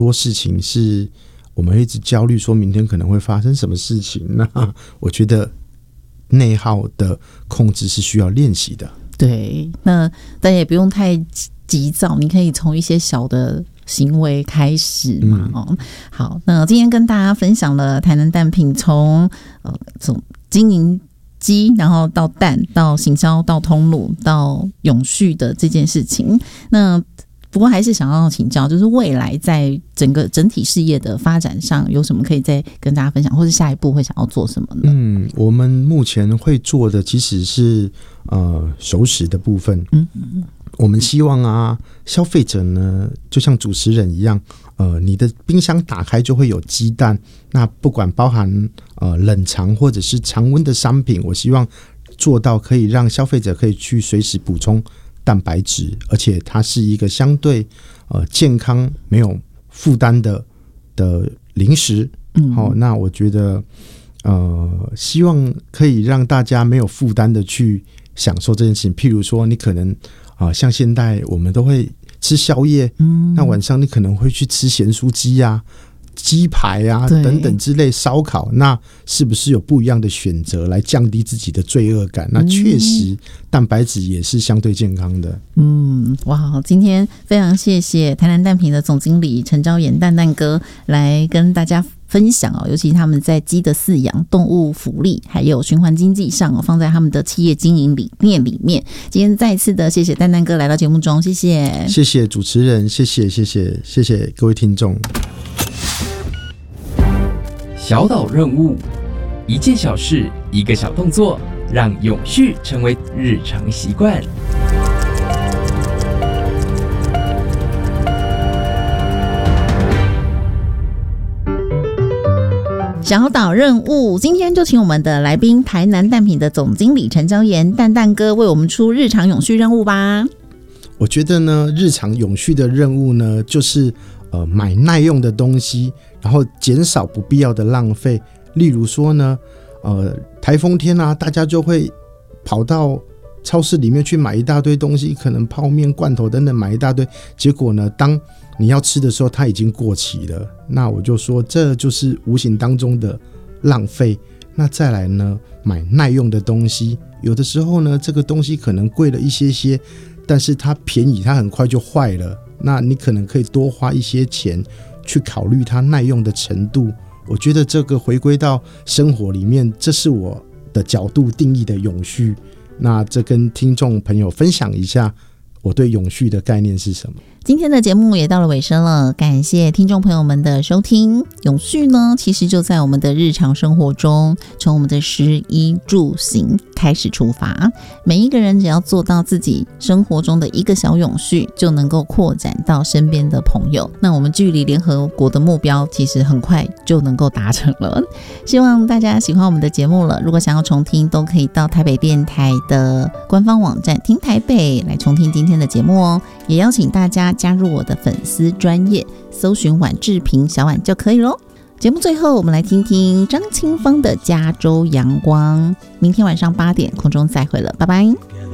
多事情是我们会一直焦虑说明天可能会发生什么事情，那我觉得内耗的控制是需要练习的。 对，那但也不用太急躁，你可以从一些小的行为开始嘛。好，那今天跟大家分享了台南蛋品从经营机，然后到蛋，到行销，到通路，到永续的这件事情。那不过还是想要请教，就是未来在整体事业的发展上，有什么可以再跟大家分享，或是下一步会想要做什么呢？ 我们目前会做的其实是熟食的部分。我们希望消费者呢，就像主持人一样，你的冰箱打开就会有鸡蛋，那不管包含冷藏或者是常温的商品，我希望做到可以让消费者可以去随时补充蛋白质，而且它是一个相对健康没有负担的零食。那我觉得希望可以让大家没有负担的去享受这件事情。譬如说你可能像现在我们都会吃宵夜，那晚上你可能会去吃咸酥鸡啊、鸡排啊等等之类烧烤，那是不是有不一样的选择来降低自己的罪恶感？那确实蛋白质也是相对健康的。 哇，今天非常谢谢台南蛋品的总经理陈昭言蛋蛋哥来跟大家分享尤其他们在鸡的饲养、动物福利还有循环经济上放在他们的企业经营理念里面。今天再一次的谢谢蛋蛋哥来到节目中，谢谢。谢谢主持人，谢谢各位听众。 小岛任务，一件小事，一个小动作，让永续成为日常习惯。 小岛任务，今天就请我们的来宾台南蛋品的总经理陈昭言蛋蛋哥为我们出日常永续任务吧。 我觉得呢，日常永续的任务呢，就是买耐用的东西，然后减少不必要的浪费。例如说呢，台风天大家就会跑到超市里面去买一大堆东西，可能泡面、罐头等等买一大堆，结果呢，当你要吃的时候它已经过期了，那我就说这就是无形当中的浪费。那再来呢，买耐用的东西，有的时候呢这个东西可能贵了一些，但是它便宜，它很快就坏了，那你可能可以多花一些钱去考虑它耐用的程度。我觉得这个回归到生活里面，这是我的角度定义的永续。那这跟听众朋友分享一下我对永续的概念是什么。 今天的节目也到了尾声了，感谢听众朋友们的收听。永续呢，其实就在我们的日常生活中，从我们的食衣住行开始出发。每一个人只要做到自己生活中的一个小永续，就能够扩展到身边的朋友。那我们距离联合国的目标，其实很快就能够达成了。希望大家喜欢我们的节目了。如果想要重听，都可以到台北电台的官方网站听台北来重听今天的节目哦。也邀请大家加入我的粉丝专页，搜寻婉志平小婉就可以咯。节目最后我们来听听张清芳的加州阳光。明天晚上8点空中再会了，拜拜。